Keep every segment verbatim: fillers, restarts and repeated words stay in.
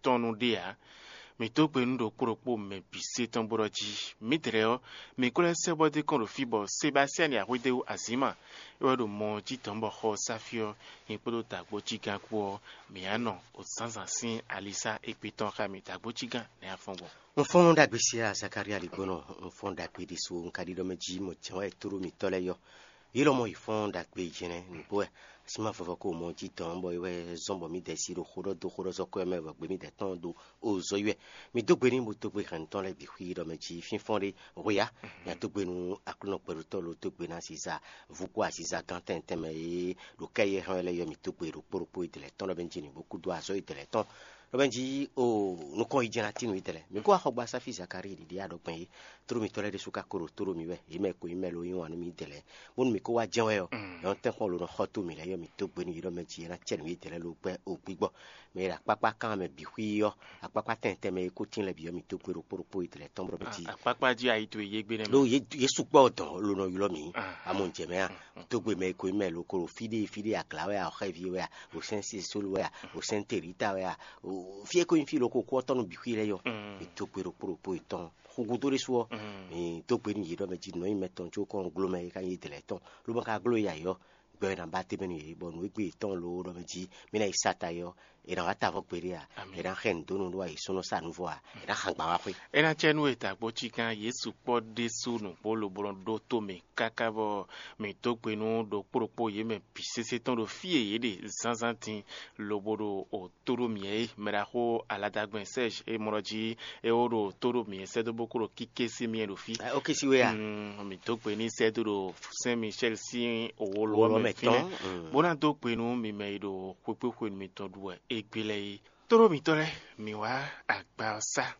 tonu dia mi to pe ndo poropo me bise ton boroji mi dreo mi kole sebo de kon fibo Sebastian ya wedeu azima e do mo ji tombo ho safio in podo tagbo chigan ko mi ano o sansansin Alisa e peton ka mi tagbo chigan ne afonbo un fond d'agbisia Zakaria ligono un fond d'agbedi su un kadido me ji mo twa e turu mi tole yo yilo mo i fond d'agbe jene ni boe sima fofo ko mo ji tombo we zombo mi desiro khoro do khoro zo ko me we mi de ton do o zo ywe mi do gbe ni mo to gbe kan ton le bi hui do me ji fin fonde roya ya to gbe nu akuno peru to lo to gbe na sisa vu kwa sisa kanten teme lo kaye han le yo mi to gbe ro poro po itele ton lo benji ni beaucoup do azo itele ton lo benji o no ko ijena tinu itele mi ko akogba safi Zakari di dia do pen turu mi tole de suka koro turu mi we ime ko ime lo yin wa mi itele bon mi ko wa jewe yo yon ten ko lo no hotu mi le yo mi to gbe ni ro me ji na chenu itele lo pe o gbigbo me ra papa kan me bi hui yo apapa tente me ko tin le bi yo mi to gbe ro poro po itele ton bro beti apapa ji ayi to ye gbe lo ye ye supo don lo no yulo mi amon jeme a to gbe me ko ime lo ko fide fide akla we a heavy we o sensi solo we o senterita we o fie ko infilo ko ko ton bi hui le yo mi to gbe ro poro po iton khugudori suo mi to gbe ni ro me ji no imeton jo ko nglo me kan itele ton lo ba ka glo ya yo gbe na ba te beni bon we gbe ton lo ro me ji mi na isata yo e na ata vo peria e na hen do no wa isono sa nu vo a e na hangba wa kwe e na chenu eta gbo chikan Yesu po de sunu bolo bolo do to me kakavo me to gbe nu do poropo ye me pisese ton do fie ye de zanzantin lobodo o toro mie mera ho aladagben Serge e moroji e oro toro mie se do bokoro kikesi mie do fi o kesi we a me to gbe ni se do Saint Michel si o lo me fine bona to gbe nu mi me do popo mi to do Ekpele toro mi tole mi wa agba sa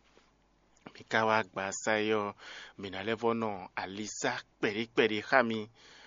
mi ka wa agba sa yo mi na levo no Alisa peri peri khami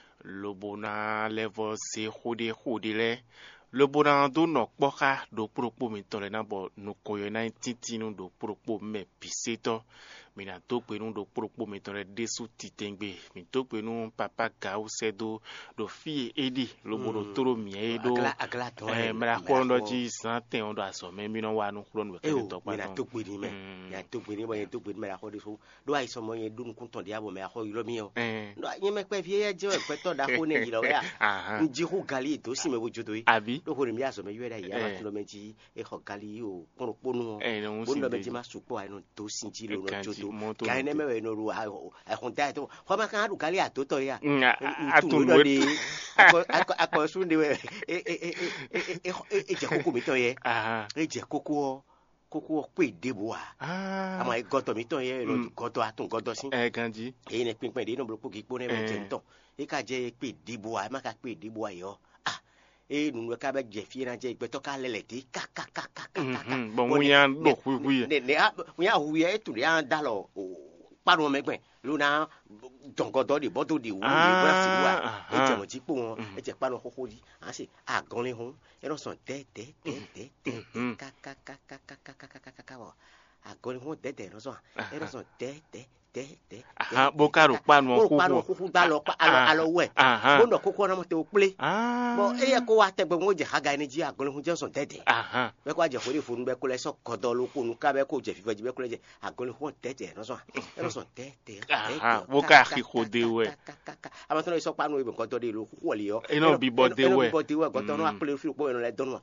lobona levo se khode khode le lobona do no kpoka do propo mi tole na bo no koyo na titinu do propo me piseto mi na to pe nu do propo mi tole desu titengbe mi to pe nu papa ga o sedo do fi edi lobodo toro mi edo eh mera ko ndo ji san ten ondo aso me mi no wa nu kuro nu ke to pa mi na to pe ni me ya to pe ni bo ye to pe mera ko de so do ai so mo ye dun kun ton dia bo me ko yiro mi o do yin me pe fi ye je pe to da ko ne yiro ya nji hu gali to si me bo jodo yi abi do ko mi aso me yeda ya ma to me ji e ho gali o pon ponu o bo ndo me ji ma supo ai no to sinji lo no jodo ka ne me we no ru a ho ta to ho ma kan ru gali a to to ya atun di ako ako sunde we e e e e je koko mi to ye e je koko koko pe debo a ama e goto mi to ye no goto atun goto sin e ganji e ne pinpin de no bro po ki po ne me je nton e ka je pe debo a ma ka pe debo a yo ah e nu ka be je fi na je igbe to ka lele ti ka ka ka ka ka bon mo yan do hu hu ne ne mo ya hu ye tu ya da lo paro megben lo na dongodo de bodo de wu ni bra si wa e je mo ji po won e je paro koko ji an se agan le hun e ro son te te te te te ka ka ka ka ka ka ka ka ka ka wa agan le hun te te ro son e ro son te te te te aha bo karo panu koko koko ba lo pa alo alo we bo ndo koko na mo te o ple bo e ye ko wa te gbe mo je haga ni ji agan le hun je son te te aha be ko aje fori fonu be ko le so kodo lo ko nu ka be ko je fi fe ji be ko le je agan le hun te te ro son e ro son te te aha bo ka ki khode we ama to no so panu ibe nkan to de lo ku le yo e no bi bo de we e no bi bo de we go to no apele fi po no le don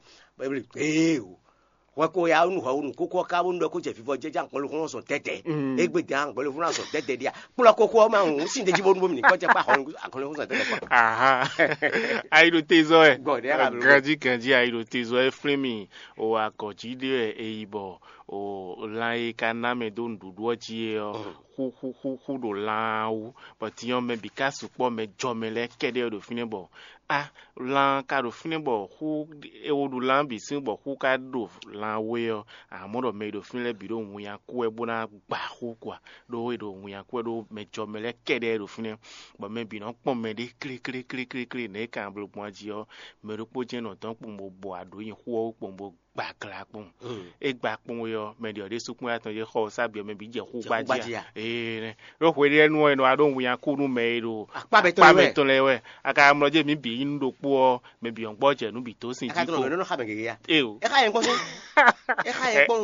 e o wa ko ya unu ha unu koko ka bu ndo ko je fi fo je jan ko lo ko so tete e gbe dan ko lo fun so tete dia pula koko ma un sin de ji bo nu mi ko je pa ho ko lo so tete pa aha ai do tezo e god ya ganji ganji ai do tezo e frame o akoji de e ibo o lai kana me do ndudu oji e hu hu hu hu do lawo but yon me bikasu po me jomele kede do finebo ah lan ka do finebo hu e wodu lan bi sin bo hu ka do lan we o amodo me do finle bi do wu ya ku e bona gba hu kwa do we do wu ya ku do me jomele kede do fine bo me bi no pon me de kri kri kri kri kri ne kan blo pon ji o me ro po je no ton pon bo bo ado yin hu o pon bo gba kla pon e gba pon yo me de ode sukun aton ye kho sabi me bi je hu gba ji eh ro hwe re nu eno adon wu ya ku nu me do pa be to lewe aka mo je mi bi yin do po me bi on gbo je nu bi to sin ji ko no no ha be ge ya e o e ka yen ko so e ka yen